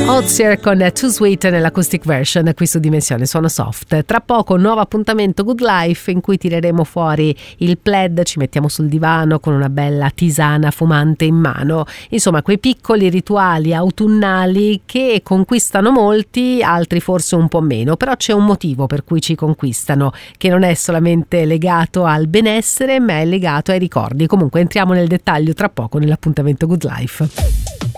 Ozier con Too Sweet nell'acoustic version qui su Dimensione Suono Soft. Tra poco un nuovo appuntamento Good Life in cui tireremo fuori il plaid, ci mettiamo sul divano con una bella tisana fumante in mano. Insomma, quei piccoli rituali autunnali che conquistano molti, altri forse un po' meno, però c'è un motivo per cui ci conquistano, che non è solamente legato al benessere, ma è legato ai ricordi. Comunque entriamo nel dettaglio tra poco nell'appuntamento Good Life.